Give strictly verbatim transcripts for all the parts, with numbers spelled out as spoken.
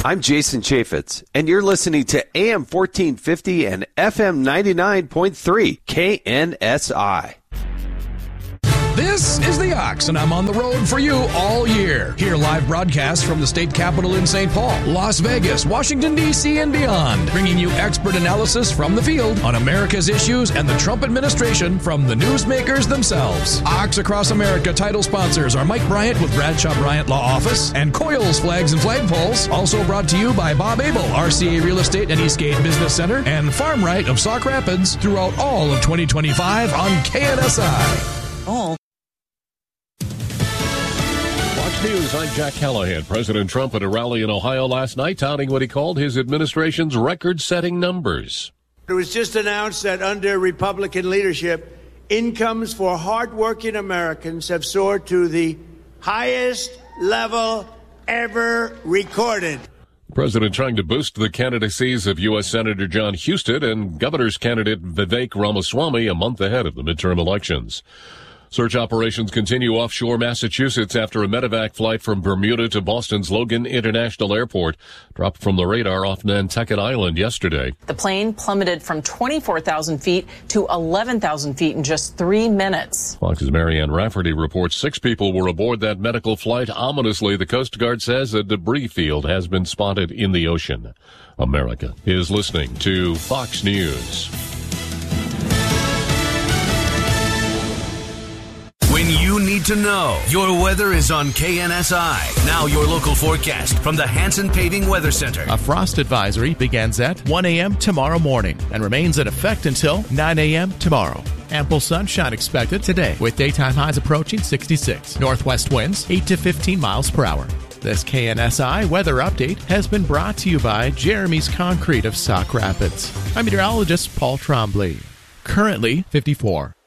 I'm Jason Chaffetz, and you're listening to A M fourteen fifty and F M ninety-nine point three K N S I. This is The Ox, and I'm on the road for you all year. Hear live broadcasts from the state capitol in Saint Paul, Las Vegas, Washington, D C, and beyond, bringing you expert analysis from the field on America's issues and the Trump administration from the newsmakers themselves. Ox Across America title sponsors are Mike Bryant with Bradshaw Bryant Law Office and Coyle's Flags and Flagpoles, also brought to you by Bob Abel, R C A Real Estate and Eastgate Business Center, and Farm Right of Sauk Rapids throughout all of twenty twenty-five on K N S I. Oh. News, I'm Jack Callahan. President Trump at a rally in Ohio last night touting what he called his administration's record-setting numbers. It was just announced that under Republican leadership, incomes for hardworking Americans have soared to the highest level ever recorded. The president trying to boost the candidacies of U S Senator John Husted and governor's candidate Vivek Ramaswamy a month ahead of the midterm elections. Search operations continue offshore Massachusetts after a medevac flight from Bermuda to Boston's Logan International Airport dropped from the radar off Nantucket Island yesterday. The plane plummeted from twenty-four thousand feet to eleven thousand feet in just three minutes. Fox's Marianne Rafferty reports six people were aboard that medical flight. Ominously, the Coast Guard says a debris field has been spotted in the ocean. America is listening to Fox News. When you need to know, your weather is on K N S I. Now your local forecast from the Hanson Paving Weather Center. A frost advisory begins at one a.m. tomorrow morning and remains in effect until nine a.m. tomorrow. Ample sunshine expected today with daytime highs approaching sixty-six. Northwest winds eight to fifteen miles per hour. This K N S I weather update has been brought to you by Jeremy's Concrete of Sauk Rapids. I'm meteorologist Paul Trombley. Currently fifty-four.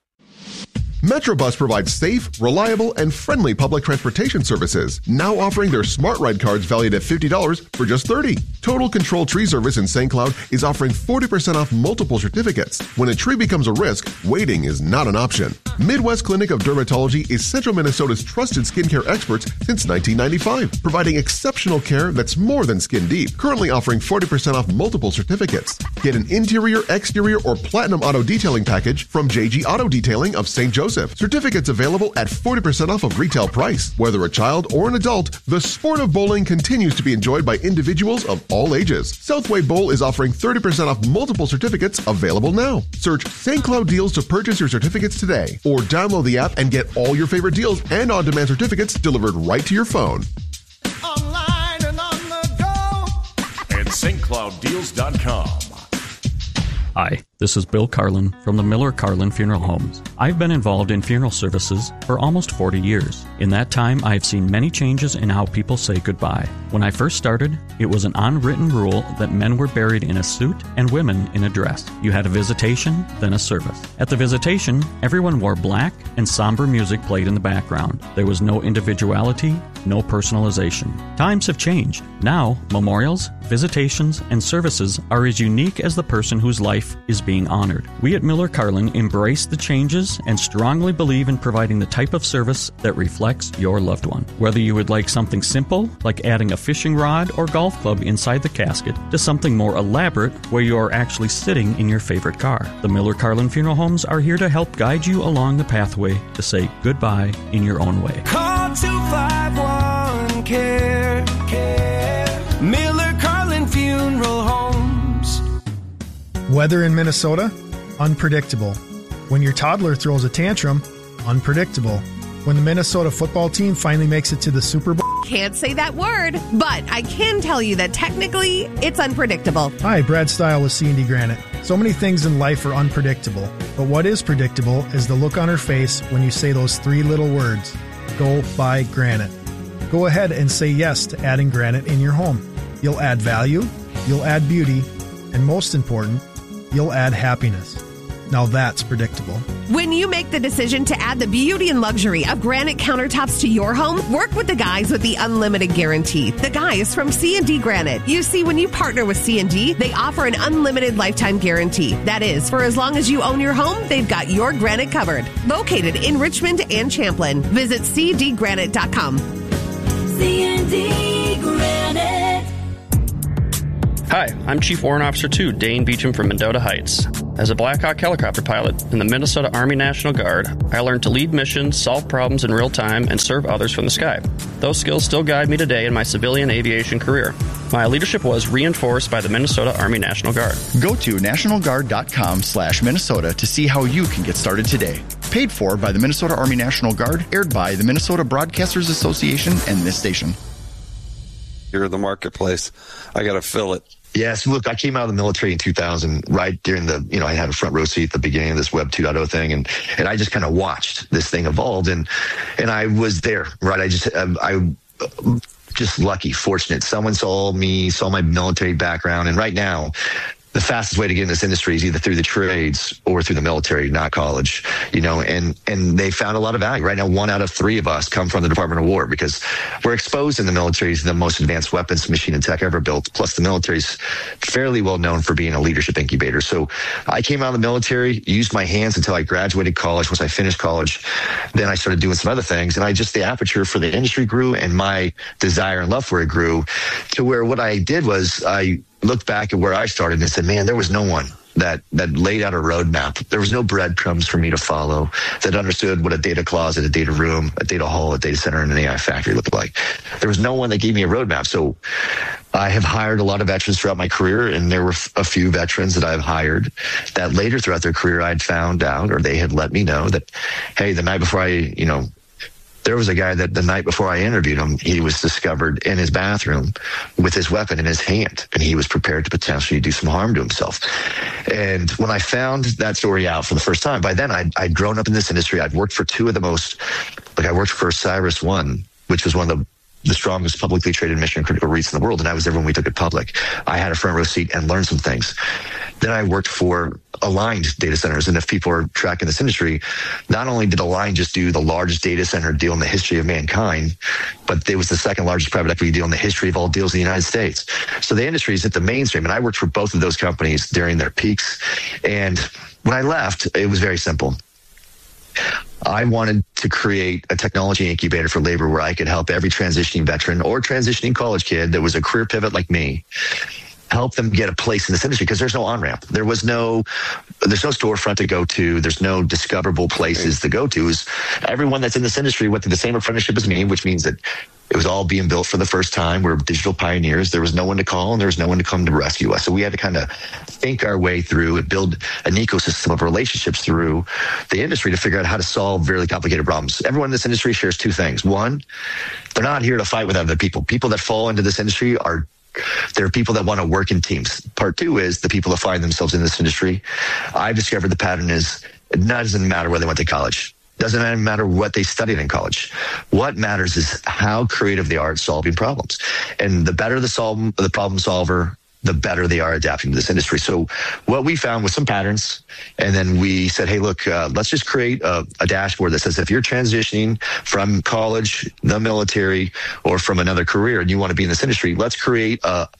Metrobus provides safe, reliable, and friendly public transportation services, now offering their Smart Ride cards valued at fifty dollars for just thirty dollars. Total Control Tree Service in Saint Cloud is offering forty percent off multiple certificates. When a tree becomes a risk, waiting is not an option. Midwest Clinic of Dermatology is Central Minnesota's trusted skincare experts since nineteen ninety-five, providing exceptional care that's more than skin deep. Currently offering forty percent off multiple certificates. Get an interior, exterior, or platinum auto detailing package from J G Auto Detailing of Saint Joseph. Certificates available at forty percent off of retail price. Whether a child or an adult, the sport of bowling continues to be enjoyed by individuals of all ages. Southway Bowl is offering thirty percent off multiple certificates available now. Search Saint Cloud Deals to purchase your certificates today, or download the app and get all your favorite deals and on-demand certificates delivered right to your phone. Online and on the go at St Cloud Deals dot com. Hi, this is Bill Carlin from the Miller Carlin Funeral Homes. I've been involved in funeral services for almost forty years. In that time, I've seen many changes in how people say goodbye. When I first started, it was an unwritten rule that men were buried in a suit and women in a dress. You had a visitation, then a service. At the visitation, everyone wore black and somber music played in the background. There was no individuality, no personalization. Times have changed. Now, memorials, visitations, and services are as unique as the person whose life is being honored. We at Miller Carlin embrace the changes and strongly believe in providing the type of service that reflects your loved one. Whether you would like something simple, like adding a fishing rod or golf club inside the casket, to something more elaborate, where you are actually sitting in your favorite car. The Miller Carlin Funeral Homes are here to help guide you along the pathway to say goodbye in your own way. Call two five one care care Miller Carlin Funeral Homes. Weather in Minnesota? Unpredictable. When your toddler throws a tantrum? Unpredictable. When the Minnesota football team finally makes it to the Super Bowl? Can't say that word, but I can tell you that technically it's unpredictable. Hi, Brad Stile with C and D Granite. So many things in life are unpredictable, but what is predictable is the look on her face when you say those three little words: go buy granite. Go ahead and say yes to adding granite in your home. You'll add value, you'll add beauty, and most important, you'll add happiness. Now that's predictable. When you make the decision to add the beauty and luxury of granite countertops to your home, work with the guys with the unlimited guarantee. The guys from C and D Granite. You see, when you partner with C and D, they offer an unlimited lifetime guarantee. That is, for as long as you own your home, they've got your granite covered. Located in Richmond and Champlin. Visit C D granite dot com. C and D Granite. Hi, I'm Chief Warrant Officer two, Dane Beecham from Mendota Heights. As a Black Hawk helicopter pilot in the Minnesota Army National Guard, I learned to lead missions, solve problems in real time, and serve others from the sky. Those skills still guide me today in my civilian aviation career. My leadership was reinforced by the Minnesota Army National Guard. Go to nationalguard.com slash Minnesota to see how you can get started today. Paid for by the Minnesota Army National Guard, aired by the Minnesota Broadcasters Association and this station. You're in the marketplace. I got to fill it. Yes, look, I came out of the military in two thousand, right during the, you know, I had a front row seat at the beginning of this Web two point oh thing, and and I just kind of watched this thing evolve, and and I was there, right? I just, um, I just lucky, fortunate. Someone saw me, saw my military background, and right now, the fastest way to get in this industry is either through the trades or through the military, not college, you know, and, and they found a lot of value. Right now, one out of three of us come from the Department of War because we're exposed in the military to the most advanced weapons, machine, and tech ever built. Plus, the military is fairly well known for being a leadership incubator. So I came out of the military, used my hands until I graduated college. Once I finished college, then I started doing some other things. And I just, the aperture for the industry grew, and my desire and love for it grew to where what I did was I looked back at where I started and said, man, there was no one that that laid out a roadmap. There was no breadcrumbs for me to follow that understood what a data closet, a data room, a data hall, a data center, and an A I factory looked like. There was no one that gave me a roadmap. So I have hired a lot of veterans throughout my career, and there were a few veterans that I've hired that later throughout their career I'd found out, or they had let me know that, hey, the night before I, you know, there was a guy that the night before I interviewed him, he was discovered in his bathroom with his weapon in his hand, and he was prepared to potentially do some harm to himself. And when I found that story out for the first time, by then I'd, I'd grown up in this industry. I'd worked for two of the most, like I worked for Cyrus One, which was one of the the strongest publicly traded mission critical REITs in the world, and I was there when we took it public. I had a front row seat and learned some things. Then I worked for Aligned Data Centers, and if people are tracking this industry, not only did Aligned just do the largest data center deal in the history of mankind, but it was the second largest private equity deal in the history of all deals in the United States. So the industry is at the mainstream, and I worked for both of those companies during their peaks. And when I left, it was very simple. I wanted to create a technology incubator for labor where I could help every transitioning veteran or transitioning college kid that was a career pivot like me, help them get a place in this industry, because there's no on-ramp. There was no, there's no storefront to go to. There's no discoverable places to go to. Is everyone that's in this industry went through the same apprenticeship as me, which means that it was all being built for the first time. We're digital pioneers. There was no one to call, and there was no one to come to rescue us. So we had to kind of think our way through and build an ecosystem of relationships through the industry to figure out how to solve really complicated problems. Everyone in this industry shares two things. One, they're not here to fight with other people. People that fall into this industry are There are people that want to work in teams. Part two is the people that find themselves in this industry. I've discovered the pattern is it doesn't matter where they went to college. Doesn't matter what they studied in college. What matters is how creative they are at solving problems. And the better the solve, the problem solver, the better they are adapting to this industry. So what we found was some patterns, and then we said, hey, look, uh, let's just create a, a dashboard that says if you're transitioning from college, the military, or from another career and you want to be in this industry, let's create a,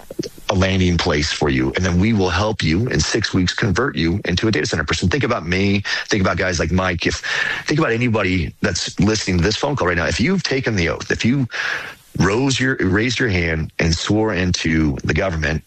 a landing place for you. And then we will help you in six weeks convert you into a data center person. Think about me. Think about guys like Mike. If think about anybody that's listening to this phone call right now. If you've taken the oath, if you rose your raised your hand and swore into the government,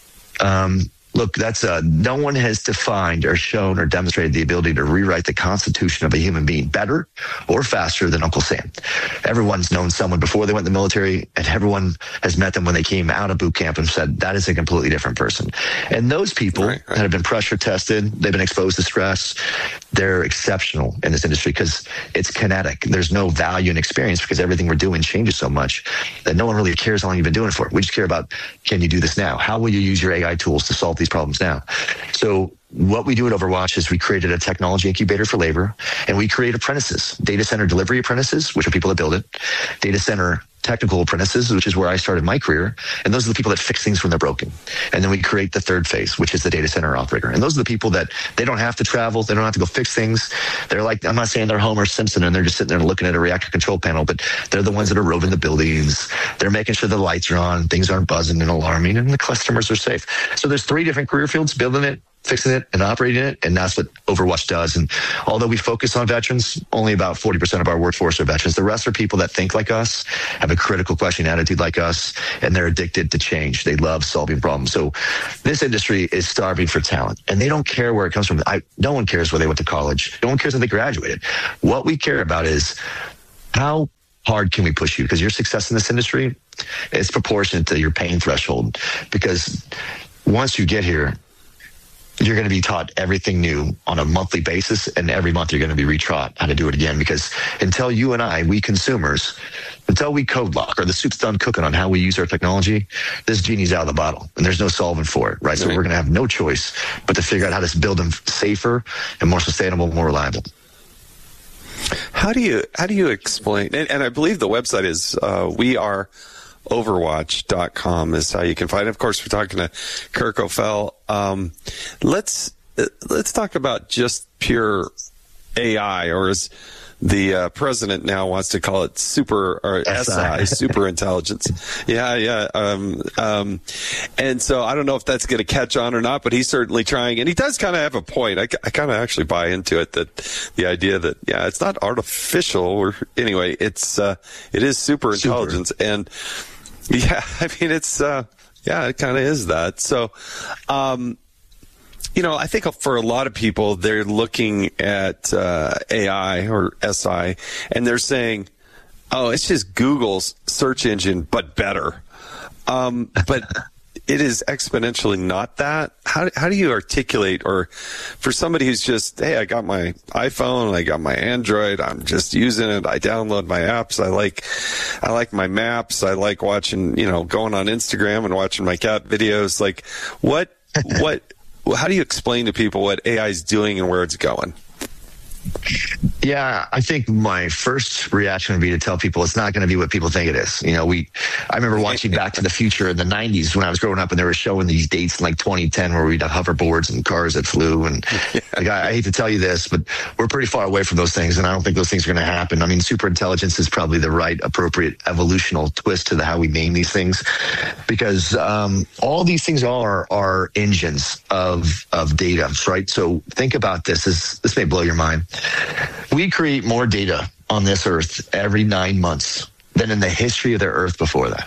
um, look, that's uh, no one has defined or shown or demonstrated the ability to rewrite the constitution of a human being better or faster than Uncle Sam. Everyone's known someone before they went in the military, and everyone has met them when they came out of boot camp and said, that is a completely different person. And those people right, right. that have been pressure tested, they've been exposed to stress, they're exceptional in this industry because it's kinetic. There's no value in experience because everything we're doing changes so much that no one really cares how long you've been doing it for. We just care about, can you do this now? How will you use your A I tools to solve these problems now? So what we do at Overwatch is we created a technology incubator for labor, and we create apprentices, data center delivery apprentices, which are people that build it, data center technical apprentices, which is where I started my career. And those are the people that fix things when they're broken. And then we create the third phase, which is the data center operator. And those are the people that they don't have to travel. They don't have to go fix things. They're like, I'm not saying they're Homer Simpson and they're just sitting there looking at a reactor control panel, but they're the ones that are roving the buildings. They're making sure the lights are on, things aren't buzzing and alarming, and the customers are safe. So there's three different career fields: building it, fixing it and operating it, and that's what Overwatch does. And although we focus on veterans, only about forty percent of our workforce are veterans. The rest are people that think like us, have a critical question attitude like us, and they're addicted to change. They love solving problems. So this industry is starving for talent, and they don't care where it comes from. I, no one cares where they went to college. No one cares if they graduated. What we care about is how hard can we push you? Because your success in this industry is proportionate to your pain threshold. Because once you get here, you're going to be taught everything new on a monthly basis, and every month you're going to be retaught how to do it again. Because until you and I, we consumers, until we code lock or the soup's done cooking on how we use our technology, this genie's out of the bottle, and there's no solving for it, right? So we're going to have no choice but to figure out how to build them safer and more sustainable, more reliable. How do you how do you explain? And, and I believe the website is uh, we are. Overwatch dot com is how you can find it. Of course, we're talking to Kirk O'Fell. Um, let's let's talk about just pure A I, or as the uh, president now wants to call it, super or S I, super intelligence. Yeah, yeah. Um, um, and so I don't know if that's going to catch on or not, but he's certainly trying, and he does kind of have a point. I, I kind of actually buy into it, that the idea that yeah, it's not artificial, or anyway, it's uh, it is super intelligence, super. and yeah, I mean it's uh, yeah, it kind of is that. So. Um, You know, I think for a lot of people, they're looking at uh, A I or S I, and they're saying, oh, it's just Google's search engine, but better. Um, but it is exponentially not that. How, how do you articulate, or for somebody who's just, hey, I got my iPhone, I got my Android, I'm just using it, I download my apps, I like, I like my maps, I like watching, you know, going on Instagram and watching my cat videos. Like, what, what, how do you explain to people what A I is doing and where it's going? Yeah, I think my first reaction would be to tell people it's not going to be what people think it is. You know, we, I remember watching Back to the Future in the nineties when I was growing up, and they were showing these dates in like twenty ten where we'd have hoverboards and cars that flew. And yeah. like, I, I hate to tell you this, but we're pretty far away from those things, and I don't think those things are going to happen. I mean, super intelligence is probably the right, appropriate evolutional twist to the how we name these things, because um, all these things are are engines of of data, right? So think about this. This, this may blow your mind. We create more data on this earth every nine months than in the history of the earth before that.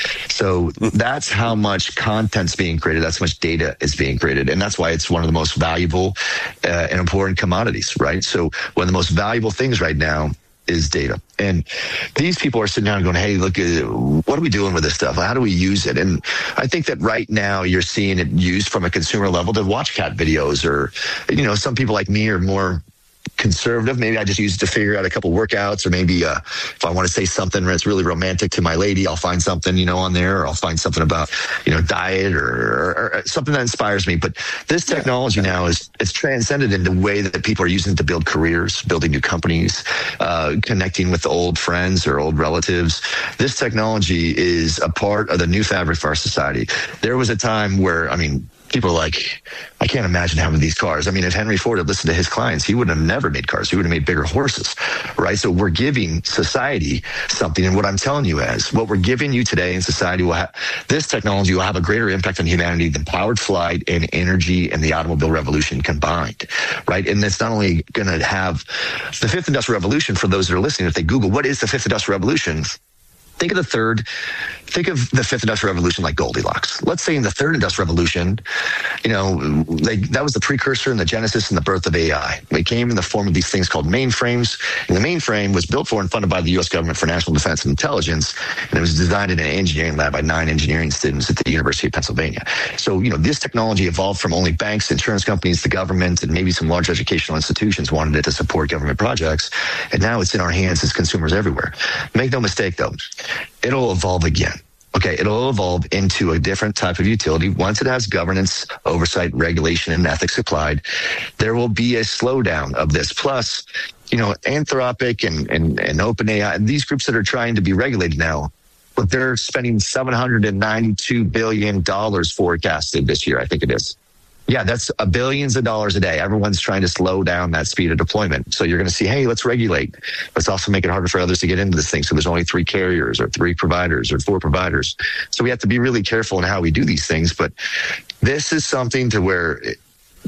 So that's how much content's being created. That's how much data is being created. And that's why it's one of the most valuable uh, and important commodities, right? So one of the most valuable things right now is data. And these people are sitting down going, hey, look, what are we doing with this stuff? How do we use it? And I think that right now you're seeing it used from a consumer level to watch cat videos, or, you know, some people like me are more conservative. Maybe I just use it to figure out a couple workouts, or maybe uh, if I want to say something that's really romantic to my lady, I'll find something, you know, on there, or I'll find something about, you know, diet or, or, or something that inspires me. But this technology now is, it's transcended in the way that people are using it to build careers, building new companies, uh, connecting with old friends or old relatives. This technology is a part of the new fabric for our society. There was a time where, I mean, people are like, I can't imagine having these cars. I mean, if Henry Ford had listened to his clients, he would have never made cars. He would have made bigger horses, right? So we're giving society something. And what I'm telling you is, what we're giving you today in society will have, this technology will have a greater impact on humanity than powered flight and energy and the automobile revolution combined, right? And it's not only going to have the fifth industrial revolution. For those that are listening, if they Google, what is the fifth industrial revolution? Think of the third, think of the fifth industrial revolution like Goldilocks. Let's say in the third industrial revolution, you know, like that was the precursor and the genesis and the birth of A I. It came in the form of these things called mainframes. And the mainframe was built for and funded by the U S government for national defense and intelligence. And it was designed in an engineering lab by nine engineering students at the University of Pennsylvania. So, you know, this technology evolved from only banks, insurance companies, the government, and maybe some large educational institutions wanted it to support government projects. And now it's in our hands as consumers everywhere. Make no mistake, though. It'll evolve again. Okay, it'll evolve into a different type of utility. Once it has governance, oversight, regulation, and ethics applied, there will be a slowdown of this. Plus, you know, Anthropic and, and, and OpenAI, and these groups that are trying to be regulated now, but they're spending seven hundred ninety-two billion dollars forecasted this year, I think it is. Yeah, that's a billions of dollars a day. Everyone's trying to slow down that speed of deployment. So you're going to see, hey, let's regulate. Let's also make it harder for others to get into this thing. So there's only three carriers or three providers or four providers. So we have to be really careful in how we do these things. But this is something to where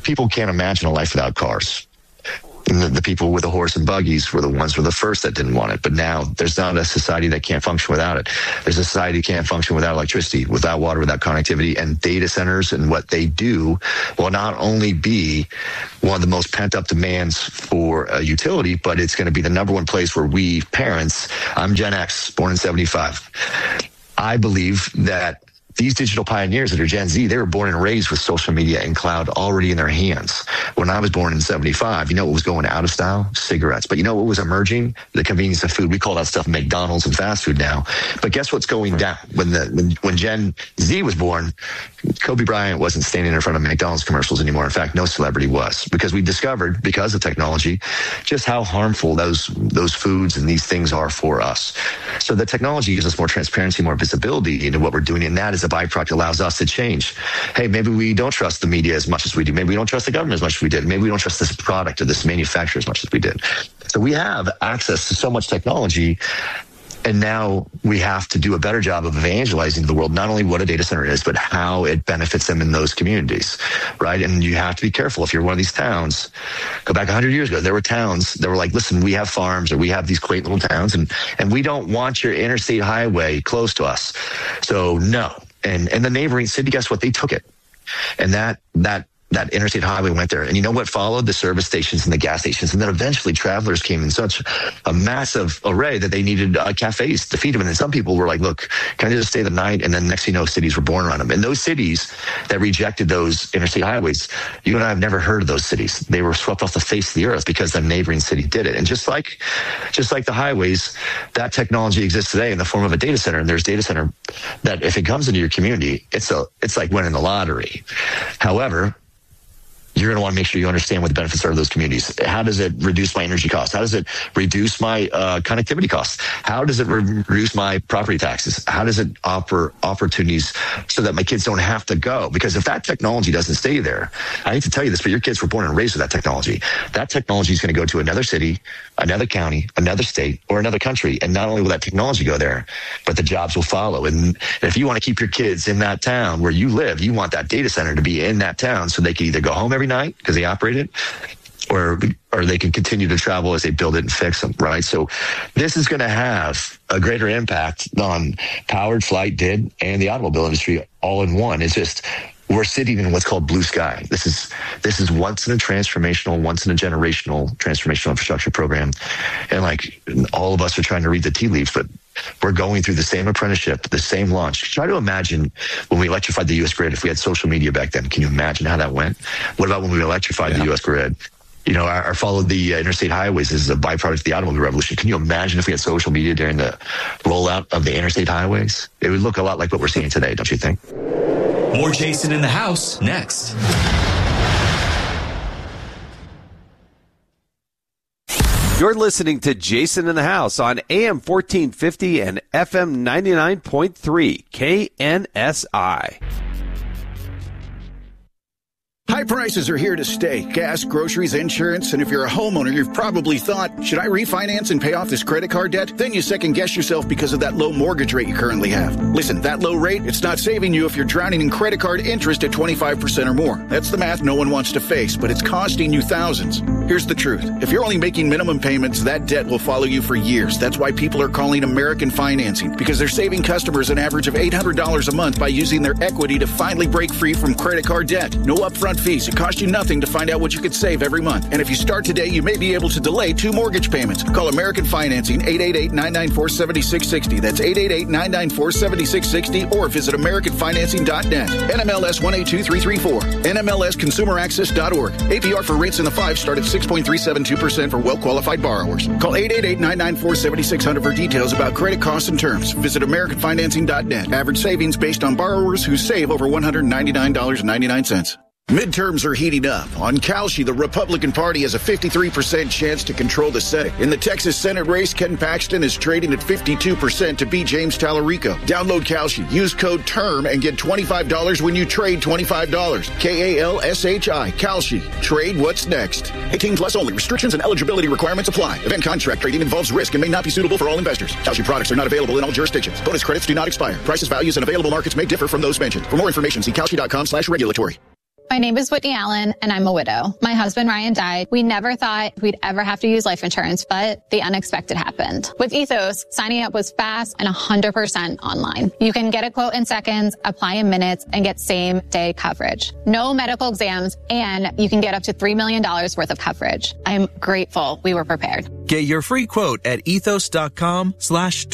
people can't imagine a life without cars. And the, the people with the horse and buggies were the ones who were the first that didn't want it. But now there's not a society that can't function without it. There's a society that can't function without electricity, without water, without connectivity. And data centers and what they do will not only be one of the most pent-up demands for a utility, but it's going to be the number one place where we parents, I'm Gen X, born in seventy-five. I believe that these digital pioneers that are Gen Z, they were born and raised with social media and cloud already in their hands. When I was born in seventy-five, you know what was going out of style? Cigarettes. But you know what was emerging? The convenience of food. We call that stuff McDonald's and fast food now. But guess what's going down? When the when, when Gen Z was born, Kobe Bryant wasn't standing in front of McDonald's commercials anymore. In fact, no celebrity was, because we discovered, because of technology, just how harmful those those foods and these things are for us. So the technology gives us more transparency, more visibility into what we're doing, and that is a byproduct allows us to change. Hey, maybe we don't trust the media as much as we do. Maybe we don't trust the government as much as we did. Maybe we don't trust this product or this manufacturer as much as we did. So we have access to so much technology, and now we have to do a better job of evangelizing to the world, not only what a data center is, but how it benefits them in those communities, right? And you have to be careful. If you're one of these towns, go back one hundred years ago, there were towns that were like, listen, we have farms or we have these quaint little towns, and, and we don't want your interstate highway close to us. So no. And, and the neighboring city, guess what? They took it. And that, that, that interstate highway went there. And you know what followed? The service stations and the gas stations. And then eventually travelers came in such a massive array that they needed uh, cafes to feed them. And then some people were like, look, can I just stay the night? And then next thing you know, cities were born around them. And those cities that rejected those interstate highways, you and I have never heard of those cities. They were swept off the face of the earth because the neighboring city did it. And just like, just like the highways, that technology exists today in the form of a data center. And there's data center that if it comes into your community, it's a, it's like winning the lottery. However, you're going to want to make sure you understand what the benefits are of those communities. How does it reduce my energy costs? How does it reduce my uh, connectivity costs? How does it re- reduce my property taxes? How does it offer opportunities so that my kids don't have to go? Because if that technology doesn't stay there, I hate to tell you this, but your kids were born and raised with that technology. That technology is going to go to another city, another county, another state, or another country. And not only will that technology go there, but the jobs will follow. And if you want to keep your kids in that town where you live, you want that data center to be in that town so they can either go home every night because they operate it, or or they can continue to travel as they build it and fix them, right? So this is going to have a greater impact on powered, flight, did, and the automobile industry all in one. It's just we're sitting in what's called blue sky. This is this is once in a transformational, once in a generational transformational infrastructure program, and like all of us are trying to read the tea leaves, but we're going through the same apprenticeship, the same launch. Try to imagine when we electrified the U S grid, if we had social media back then. Can you imagine how that went? What about when we electrified yeah. the U S grid? You know, our, our followed the uh, interstate highways as a byproduct of the automobile revolution. Can you imagine if we had social media during the rollout of the interstate highways? It would look a lot like what we're seeing today, don't you think? More Jason in the House next. You're listening to Jason in the House on A M fourteen fifty and F M ninety-nine point three K N S I. High prices are here to stay. Gas, groceries, insurance, and if you're a homeowner, you've probably thought, should I refinance and pay off this credit card debt? Then you second guess yourself because of that low mortgage rate you currently have. Listen, that low rate, it's not saving you if you're drowning in credit card interest at twenty-five percent or more. That's the math no one wants to face, but it's costing you thousands. Here's the truth. If you're only making minimum payments, that debt will follow you for years. That's why people are calling American Financing, because they're saving customers an average of eight hundred dollars a month by using their equity to finally break free from credit card debt. No upfront fees. It costs you nothing to find out what you could save every month. And if you start today, you may be able to delay two mortgage payments. Call American Financing, eight eight eight, nine nine four, seven six six zero. That's eight eight eight, nine nine four, seven six six zero, or visit american financing dot net. N M L S one eight two three three four. N M L S consumer access dot org. A P R for rates in the five start at six point three seven two percent for well-qualified borrowers. Call eight eight eight, nine nine four, seven six zero zero for details about credit costs and terms. Visit american financing dot net. Average savings based on borrowers who save over one hundred ninety-nine dollars and ninety-nine cents. Midterms are heating up. On Calshi, the Republican Party has a fifty-three percent chance to control the Senate. In the Texas Senate race, Ken Paxton is trading at fifty-two percent to beat James Tallarico. Download Calshi. Use code TERM and get twenty-five dollars when you trade twenty-five dollars. K A L S H I. Calshi. Trade what's next. eighteen plus only. Restrictions and eligibility requirements apply. Event contract trading involves risk and may not be suitable for all investors. Calshi products are not available in all jurisdictions. Bonus credits do not expire. Prices, values, and available markets may differ from those mentioned. For more information, see calshi dot com slash regulatory. My name is Whitney Allen, and I'm a widow. My husband, Ryan, died. We never thought we'd ever have to use life insurance, but the unexpected happened. With Ethos, signing up was fast and one hundred percent online. You can get a quote in seconds, apply in minutes, and get same-day coverage. No medical exams, and you can get up to three million dollars worth of coverage. I'm grateful we were prepared. Get your free quote at ethos.com slash